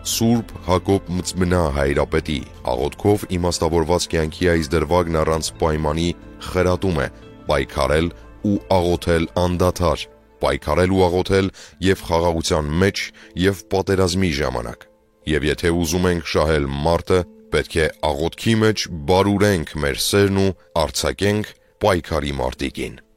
Սուրբ Հակոբ Մծմնա հայրապետի աղոթքով իմաստավորված կյանքի այս դրվագն առանց պայմանի խրատում է պայքարել ու աղոթել անդադար, պայքարել ու աղոթել և խաղաղության մեջ և պատերազմի ժամանակ, և եթե ուզում ենք շահել մարտը, պետք է աղոթքի մեջ բարուրենք մեր սերն ու արձակենք պայքարի մարտիկին։